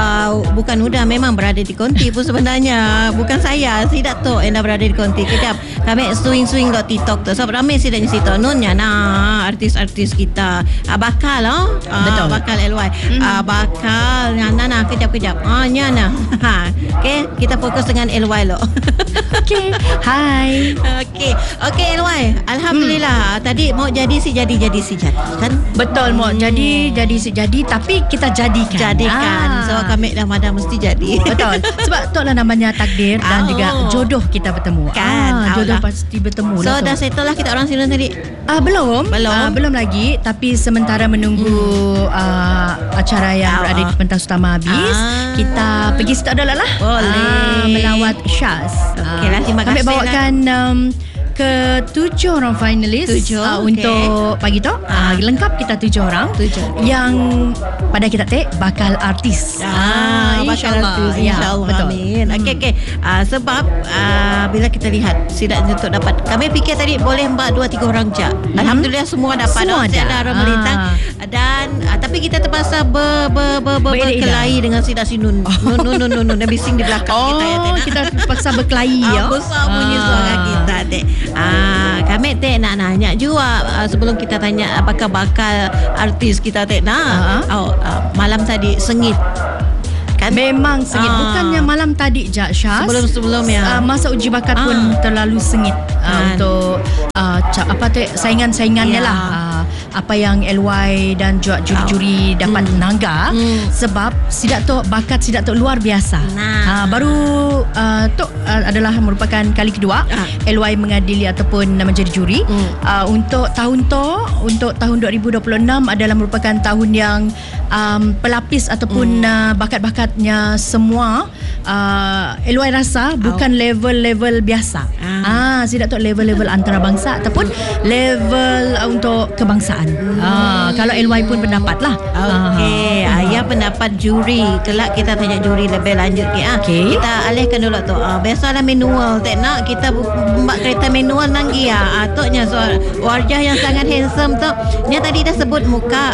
bukan Huda memang berada di konti pun sebenarnya. Bukan saya, si Datuk yang dah berada di konti. Kejap, kami swing-swing kat TikTok tu. Sebab ramai sidanya si Nonnya artis-artis kita. Bakal betul. Bakal LY. Bakal Nana kejap. Nyana. Okay, kita fokus dengan LY lo. Okay. Hai. Okay LY. Alhamdulillah. Tadi mau jadi si jadi kan? Betul mau jadi si jadi, tapi kita jadikan. So kami dah madam mesti jadi. Betul. Sebab itulah namanya takdir dan juga jodoh kita bertemu. Kan. Jodoh pasti bertemu. So dah settle lah kita orang sini tadi. Belum lagi, tapi sementara menunggu acara yang berada di pentas utama habis, kita pergi situ adalah melawat Syaz. Okeylah, terima kasih. Kami bawakan ke 7 orang finalis untuk pagi tu. Lengkap kita 7 orang yang pada kita bakal artis. InsyaAllah. Betul. Amin. Okay. Sebab bila kita lihat sidak untuk dapat, kami fikir tadi boleh 4, 2, 3 orang je. Alhamdulillah semua dapat. Semua ada melintang. Dan tapi kita terpaksa berkelahi dengan sidak sinun. Nun dan bising di belakang kita ya. Kita terpaksa berkelahi besar bunyi suara kita kami nak nanya juga sebelum kita tanya apakah bakal artis kita malam tadi sengit kan? Memang sengit. Bukannya malam tadi Syaz, sebelum-sebelumnya masa uji bakat pun terlalu sengit untuk saingan-saingannya lah. Apa yang LY dan juga juri-juri dapat menanggar, sebab bakat Sidak Tok luar biasa. Baru Tok adalah merupakan kali kedua LY mengadili ataupun menjadi juri. Untuk tahun 2026 adalah merupakan tahun yang pelapis ataupun bakat-bakatnya semua LY rasa bukan level biasa. Sidak Tok level antarabangsa ataupun level untuk kebangsaan. Kalau LY pun pendapat lah. Okey, ayah pendapat juri. Kelak kita tanya juri lebih lanjut kita alihkan dulu tu. Biasalah manual tak nak kita buat kereta manual nanggi atoknya soal wajah yang sangat handsome tu. Dia tadi dah sebut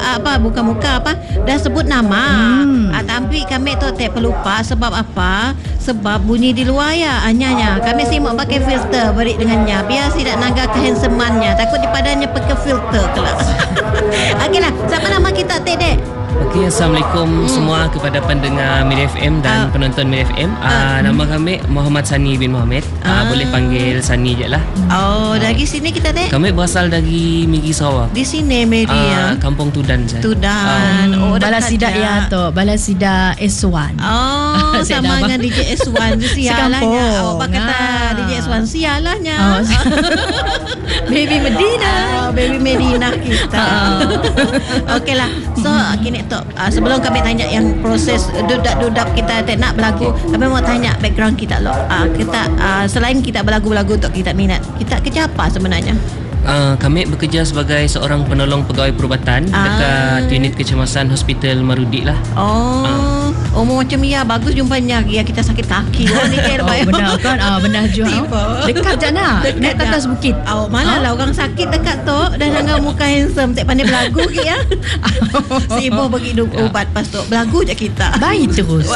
dah sebut nama. Tapi kami tu tak pelupa sebab apa? Sebab bunyi di luar anyanya. Kami simak pakai filter beri dengannya. Biar tidak naga kehandsomeannya. Takut dipadanya pakai filter kelak. Okeylah, siapa nama kita Dek? Okey, Assalamualaikum semua kepada pendengar Media FM dan penonton Media FM. Nama kami Muhammad Sani bin Mohamed. Boleh panggil Sani je lah. Dari sini kita Dek? Kami berasal dari Migi Sarawak. Di sini Media. Kampung Tudan saya. Balasidak Balasidak S1. Sama dengan DJ S1 tu sialahnya. Awak kata DJ S1 sialahnya. Baby Medina kita. Okeylah. So kini tu sebelum kami tanya yang proses dudap kita nak berlagu, kami mau tanya background kita kita selain kita berlagu-lagu untuk kita minat, kita kerja apa sebenarnya? Kami bekerja sebagai seorang penolong pegawai perubatan dekat unit kecemasan Hospital Marudi lah. Macam bagus jumpanya. Kita sakit kaki. Benar kan? Benar juga. Dekat je nak. Dekat atas bukit. Malah lah orang sakit dekat tu dan dengan muka handsome tak pandai berlagu ya. Sibuk bagi ubat pas tu berlagu je kita. Baik terus.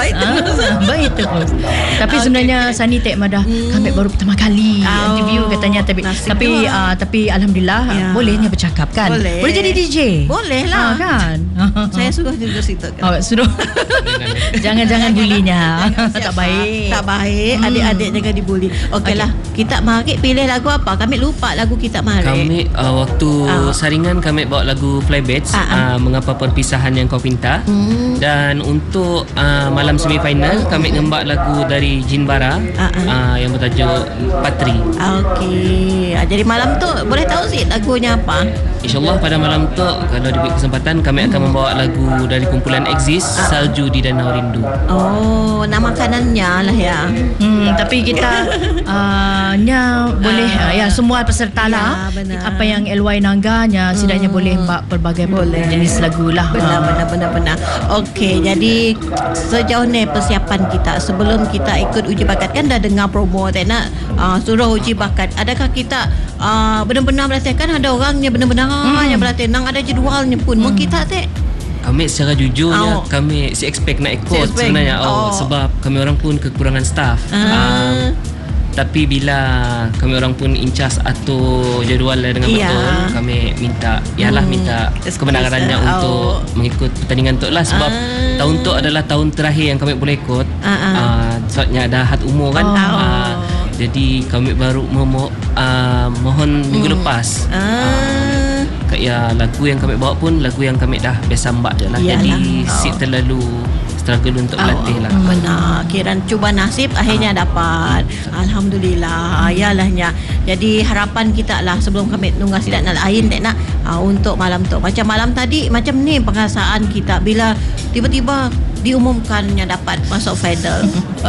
Tapi sebenarnya Sani tak madah. Kami baru pertama kali interview katanya, tapi alhamdulillah bolehnya bercakap kan. Boleh jadi DJ. Boleh lah kan. Saya suruh duduk situ kan. Suruh. Jangan bulinya. Tak baik. Adik-adik jangan dibuli. Okeylah, kita mari pilih lagu apa? Kami lupa lagu kita mari. Kami waktu saringan kami bawa lagu Flybirds, Mengapa Perpisahan Yang Kau Pinta. Dan untuk malam semifinal kami ngembak lagu dari Jin Bara yang bertajuk Patri. Okey. Jadi malam tu boleh tahu sih lagunya apa? InsyaAllah pada malam tu kalau diberi kesempatan kami akan membawa lagu dari kumpulan Exist, Salju di Danau Rindu. Nama kanannya lah ya. Tapi kita boleh semua peserta lah. Apa yang LY nangganya sidaknya boleh berbagai jenis lagu lah. Benar. Okey, jadi sejauh ni persiapan kita sebelum kita ikut uji bakat, kan dah dengar promo tak nak suruh uji bakat. Adakah kita benar-benar berlatih? Kan ada orangnya benar-benar yang berlatih, nang ada jadualnya pun. Mungkin kita tak kami secara jujurnya kami expect nak ikut sebenarnya sebab kami orang pun kekurangan staff. Tapi bila kami orang pun in charge atur jadual dengan betul, kami minta minta kebenarannya untuk mengikut pertandingan tu lah, sebab tahun tu adalah tahun terakhir yang kami boleh ikut. Sebabnya ada had umur kan. Jadi kami baru mohon minggu lepas. Ya, lagu yang kami bawa pun lagu yang kami dah biasa mbak je lah. Jadi terlalu struggle untuk berlatih lah. Benar. Kira cuba nasib akhirnya dapat. Alhamdulillah. Ayalahnya. Jadi harapan kita lah sebelum kami tunggu silat nak lain nak untuk malam tu. Macam malam tadi macam ni perasaan kita bila tiba-tiba diumumkannya dapat masuk final.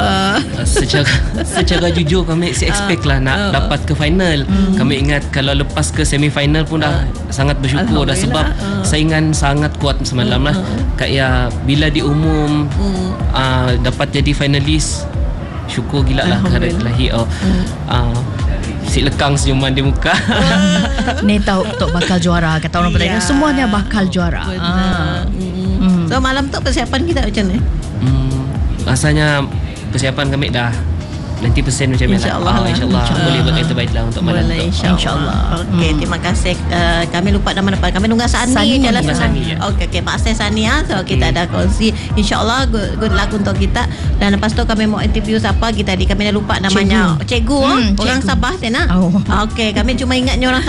Secara jujur kami expect lah nak dapat ke final. Kami ingat kalau lepas ke semi final pun dah sangat bersyukur dah, sebab saingan sangat kuat semalam lah. Kayak bila diumum dapat jadi finalis, syukur gila lah kerana Ilahi. Si lekang senyuman di muka. Ni tahu Tok bakal juara, kata orang Pertandingan semuanya bakal juara. So malam tu persiapan kita macam ni? Rasanya persiapan kami dah 90% macam ni lah. InsyaAllah boleh buat yang terbaik lah untuk malam tu. InsyaAllah. Okey, terima kasih. Kami lupa nama depan. Kami nunggu Sani. Okey, Pak Asy Sani. So kita ada kongsi. InsyaAllah good luck untuk kita. Dan lepas tu kami mau interview siapa kita kami dah lupa namanya. Cikgu. Orang Sabah sana. Okey, kami cuma ingatnya orang